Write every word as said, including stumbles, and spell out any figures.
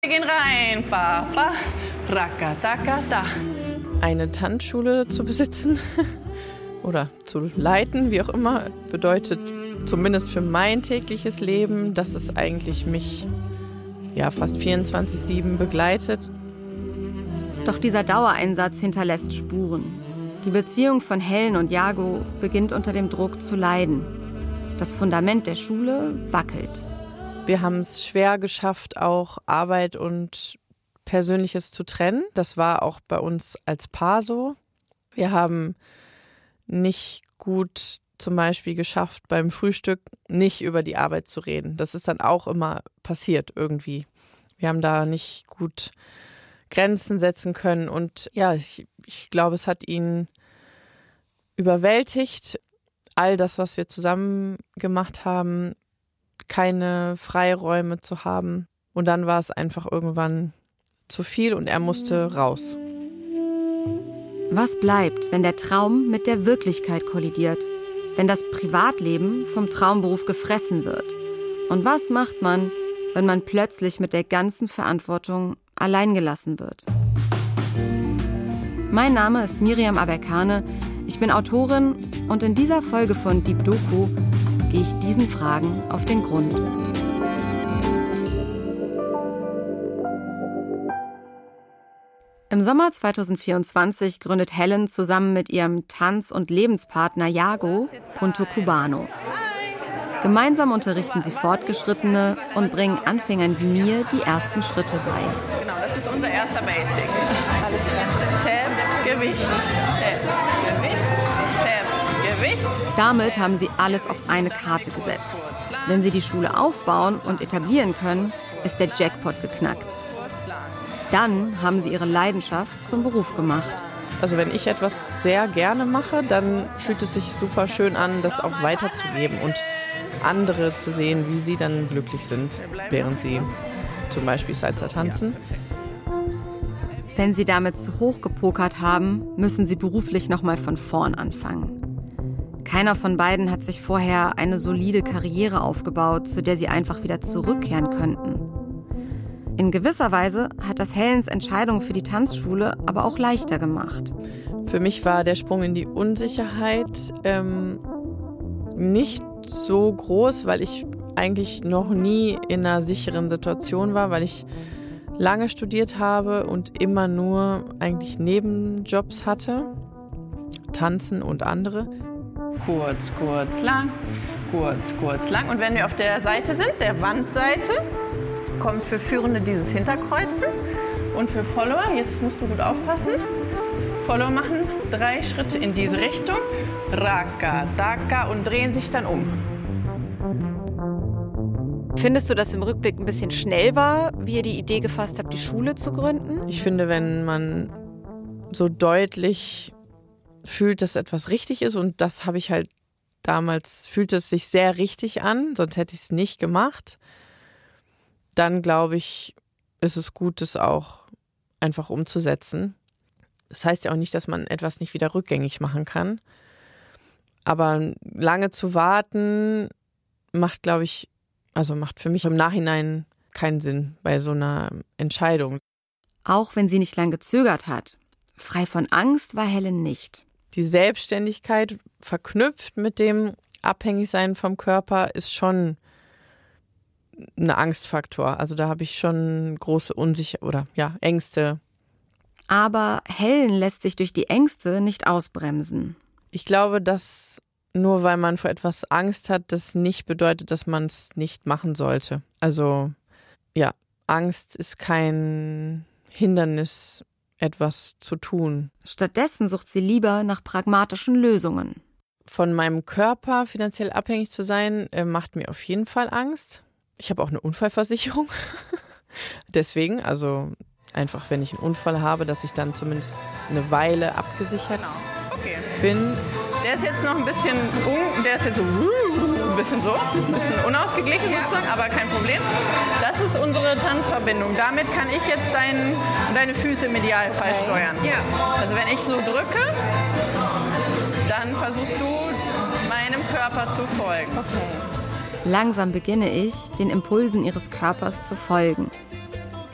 Wir gehen rein, Papa, rakatakata. Eine Tanzschule zu besitzen oder zu leiten, wie auch immer, bedeutet zumindest für mein tägliches Leben, dass es eigentlich mich ja, fast vierundzwanzig sieben begleitet. Doch dieser Dauereinsatz hinterlässt Spuren. Die Beziehung von Helen und Jago beginnt unter dem Druck zu leiden. Das Fundament der Schule wackelt. Wir haben es schwer geschafft, auch Arbeit und Persönliches zu trennen. Das war auch bei uns als Paar so. Wir haben nicht gut zum Beispiel geschafft, beim Frühstück nicht über die Arbeit zu reden. Das ist dann auch immer passiert irgendwie. Wir haben da nicht gut Grenzen setzen können. Und ja, ich, ich glaube, es hat ihn überwältigt, all das, was wir zusammen gemacht haben, keine Freiräume zu haben. Und dann war es einfach irgendwann zu viel und er musste raus. Was bleibt, wenn der Traum mit der Wirklichkeit kollidiert? Wenn das Privatleben vom Traumberuf gefressen wird? Und was macht man, wenn man plötzlich mit der ganzen Verantwortung allein gelassen wird? Mein Name ist Miriam Aberkane, ich bin Autorin und in dieser Folge von Deep Doku gehe ich diesen Fragen auf den Grund. Im Sommer zweitausendvierundzwanzig gründet Helen zusammen mit ihrem Tanz- und Lebenspartner Jago Punto Cubano. Gemeinsam unterrichten sie Fortgeschrittene und bringen Anfängern wie mir die ersten Schritte bei. Genau, das ist unser erster Basic. Alles klar. Tab, Gewicht, Tab, Gewicht, Tab, Gewicht. Damit haben sie alles auf eine Karte gesetzt. Wenn sie die Schule aufbauen und etablieren können, ist der Jackpot geknackt. Dann haben sie ihre Leidenschaft zum Beruf gemacht. Also wenn ich etwas sehr gerne mache, dann fühlt es sich super schön an, das auch weiterzugeben und andere zu sehen, wie sie dann glücklich sind, während sie zum Beispiel Salsa tanzen. Wenn sie damit zu hoch gepokert haben, müssen sie beruflich nochmal von vorn anfangen. Keiner von beiden hat sich vorher eine solide Karriere aufgebaut, zu der sie einfach wieder zurückkehren könnten. In gewisser Weise hat das Helens Entscheidung für die Tanzschule aber auch leichter gemacht. Für mich war der Sprung in die Unsicherheit ähm, nicht so groß, weil ich eigentlich noch nie in einer sicheren Situation war, weil ich lange studiert habe und immer nur eigentlich Nebenjobs hatte, Tanzen und andere. Kurz, kurz, lang, kurz, kurz, lang. Und wenn wir auf der Seite sind, der Wandseite, kommt für Führende dieses Hinterkreuzen und für Follower, jetzt musst du gut aufpassen, Follower machen drei Schritte in diese Richtung, Raka, Daka und drehen sich dann um. Findest du, dass im Rückblick ein bisschen schnell war, wie ihr die Idee gefasst habt, die Schule zu gründen? Ich finde, wenn man so deutlich fühlt, dass etwas richtig ist, und das habe ich halt damals, fühlte es sich sehr richtig an, sonst hätte ich es nicht gemacht, dann glaube ich, ist es gut, es auch einfach umzusetzen. Das heißt ja auch nicht, dass man etwas nicht wieder rückgängig machen kann. Aber lange zu warten, macht, glaube ich, also macht für mich im Nachhinein keinen Sinn bei so einer Entscheidung. Auch wenn sie nicht lang gezögert hat. Frei von Angst war Helen nicht. Die Selbstständigkeit verknüpft mit dem Abhängigsein vom Körper ist schon ein Angstfaktor. Also da habe ich schon große Unsicherheit oder ja, Ängste. Aber Helen lässt sich durch die Ängste nicht ausbremsen. Ich glaube, dass nur weil man vor etwas Angst hat, das nicht bedeutet, dass man es nicht machen sollte. Also ja, Angst ist kein Hindernis, etwas zu tun. Stattdessen sucht sie lieber nach pragmatischen Lösungen. Von meinem Körper finanziell abhängig zu sein, macht mir auf jeden Fall Angst. Ich habe auch eine Unfallversicherung. Deswegen, also einfach, wenn ich einen Unfall habe, dass ich dann zumindest eine Weile abgesichert Okay. bin. Der ist jetzt noch ein bisschen, un, der ist jetzt so ein bisschen so, ein bisschen unausgeglichen sozusagen, aber kein Problem. Das ist unsere Tanzverbindung. Damit kann ich jetzt dein, deine Füße im Idealfall steuern. Ja. Also wenn ich so drücke, dann versuchst du meinem Körper zu folgen. Okay. Langsam beginne ich, den Impulsen ihres Körpers zu folgen.